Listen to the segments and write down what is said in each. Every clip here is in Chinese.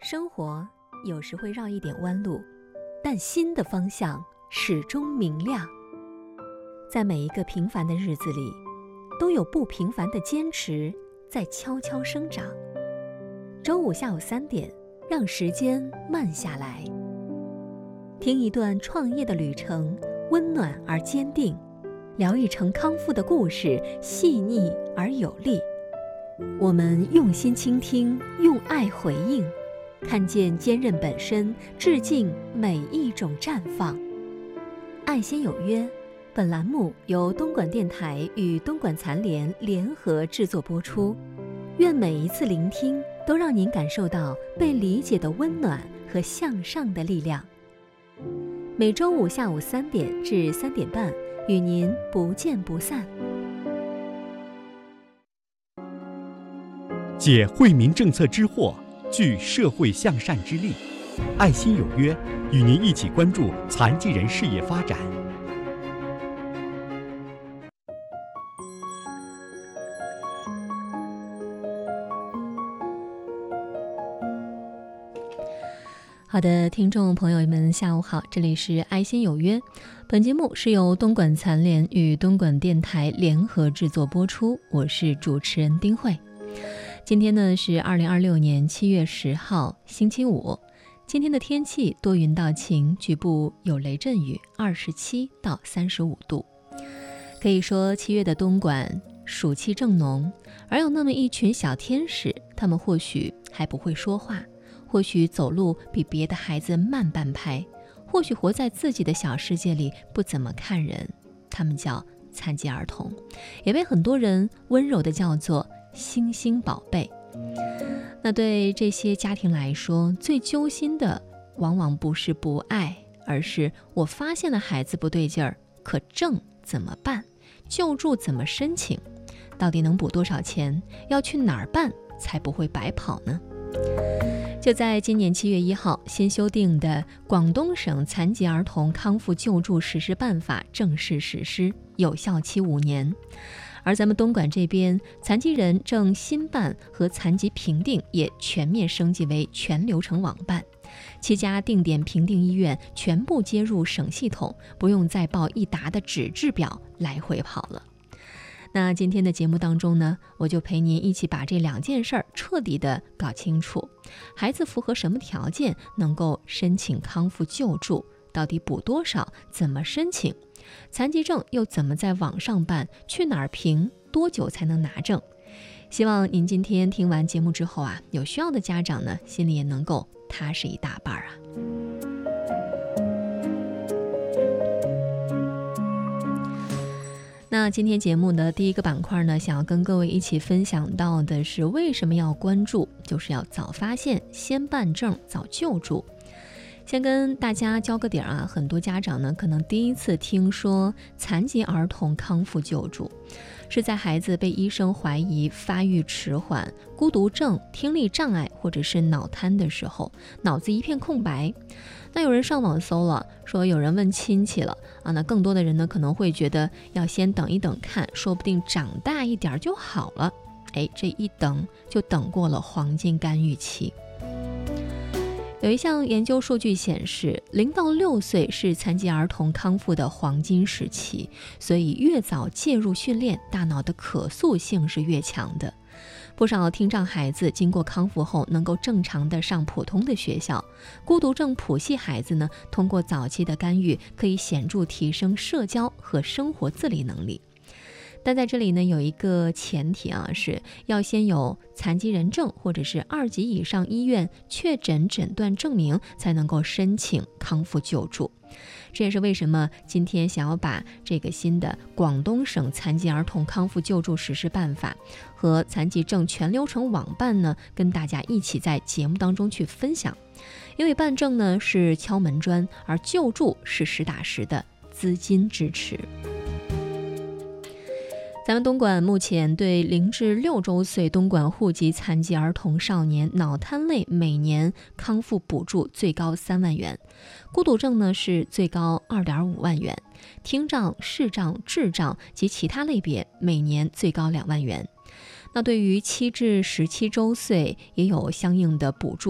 生活有时会绕一点弯路，但心的方向始终明亮。在每一个平凡的日子里，都有不平凡的坚持在悄悄生长。周五下午3点，让时间慢下来，听一段创业的旅程，温暖而坚定；聊一程康复的故事，细腻而有力。我们用心倾听，用爱回应，看见坚韧本身，致敬每一种绽放。爱心有约，本栏目由东莞电台与东莞残联联合制作播出。愿每一次聆听都让您感受到被理解的温暖和向上的力量。每周五下午3点至3点半，与您不见不散。 解惠民政策之祸，聚社会向善之力，爱心有约，与您一起关注残疾人事业发展。 好的，听众朋友们下午好，这里是爱心有约。本节目是由东莞残联与东莞电台联合制作播出，我是主持人丁慧。今天呢是2026年7月10号星期五，今天的天气多云到晴，局部有雷阵雨，27到35度。可以说7月的东莞暑气正浓，而有那么一群小天使，他们或许还不会说话，或许走路比别的孩子慢半拍，或许活在自己的小世界里不怎么看人，他们叫残疾儿童，也被很多人温柔地叫做星星宝贝。那对这些家庭来说，最揪心的往往不是不爱，而是我发现了孩子不对劲儿，可证怎么办？救助怎么申请？到底能补多少钱？要去哪儿办才不会白跑呢？就在今年7月1号，新修订的广东省残疾儿童康复救助实施办法正式实施，有效期5年。而咱们东莞这边，残疾人证新办和残疾评定也全面升级为全流程网办，7家定点评定医院全部接入省系统，不用再报一沓的纸质表来回跑了。那今天的节目当中呢，我就陪您一起把这2件事儿彻底的搞清楚。孩子符合什么条件能够申请康复救助？到底补多少？怎么申请？残疾证又怎么在网上办？去哪儿评？多久才能拿证？希望您今天听完节目之后啊，有需要的家长呢，心里也能够踏实一大半啊。那今天节目的第一个板块呢，想要跟各位一起分享到的是为什么要关注，就是要早发现，先办证，早救助。先跟大家交个底儿啊，很多家长呢可能第一次听说残疾儿童康复救助，是在孩子被医生怀疑发育迟缓、孤独症、听力障碍或者是脑瘫的时候，脑子一片空白。那有人上网搜了，说有人问亲戚了啊，那更多的人呢可能会觉得要先等一等看，说不定长大一点就好了。这一等就等过了黄金干预期。有一项研究数据显示，0到6岁是残疾儿童康复的黄金时期，所以越早介入训练，大脑的可塑性是越强的。不少听障孩子经过康复后能够正常的上普通的学校，孤独症谱系孩子呢，通过早期的干预可以显著提升社交和生活自理能力。但在这里呢，有一个前提啊，是要先有残疾人证或者是2级以上医院确诊诊断证明，才能够申请康复救助。这也是为什么今天想要把这个新的广东省残疾儿童康复救助实施办法和残疾证全流程网办呢，跟大家一起在节目当中去分享。因为办证呢是敲门砖，而救助是实打实的资金支持。咱们东莞目前对0至6周岁东莞户籍残疾儿童少年脑瘫类每年康复补助最高3万元，孤独症呢是最高2.5万元，听障、视障、智障及其他类别每年最高2万元。那对于7至17周岁也有相应的补助，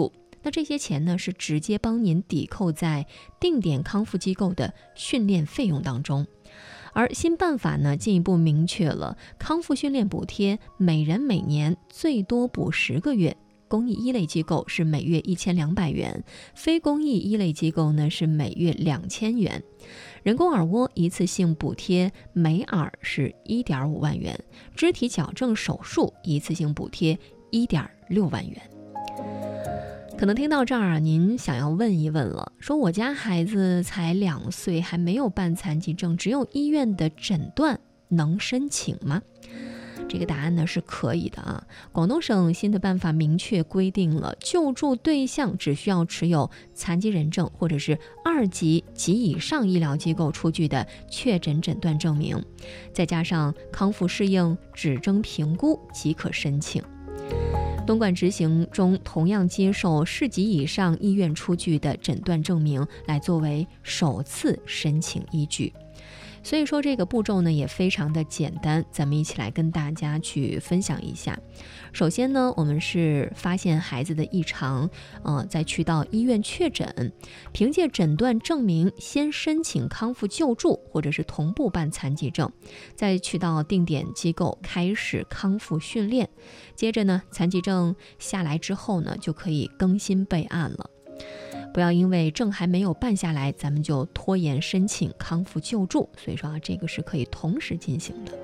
那这些钱呢，是直接帮您抵扣在定点康复机构的训练费用当中。而新办法呢，进一步明确了康复训练补贴每人每年最多补10个月，公益一类机构是每月1200元，非公益一类机构呢是每月2000元。人工耳蜗一次性补贴每耳是1.5万元，肢体矫正手术一次性补贴1.6万元。可能听到这儿啊，您想要问一问了，说我家孩子才2岁，还没有办残疾证，只有医院的诊断，能申请吗？这个答案呢是可以的啊。广东省新的办法明确规定了，救助对象只需要持有残疾人证或者是2级及以上医疗机构出具的确诊诊断证明，再加上康复适应指征评估即可申请。东莞执行中同样接受市级以上医院出具的诊断证明来作为首次申请依据。所以说这个步骤呢也非常的简单，咱们一起来跟大家去分享一下。首先呢，我们是发现孩子的异常，再去到医院确诊，凭借诊断证明先申请康复救助或者是同步办残疾证，再去到定点机构开始康复训练，接着呢残疾证下来之后呢就可以更新备案了。不要因为证还没有办下来，咱们就拖延申请康复救助，所以说这个是可以同时进行的。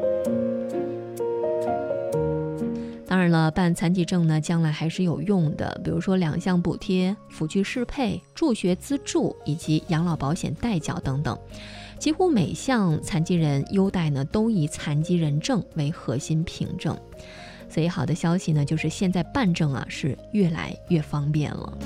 当然了，办残疾证呢，将来还是有用的，比如说2项补贴、辅具适配、助学资助以及养老保险代缴等等。几乎每项残疾人优待呢，都以残疾人证为核心凭证。所以好的消息呢，就是现在办证啊是越来越方便了。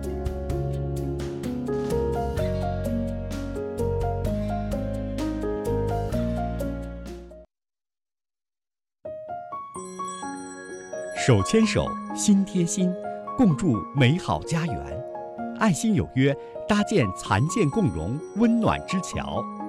手牵手，心贴心，共筑美好家园。爱心有约，搭建残健共融温暖之桥。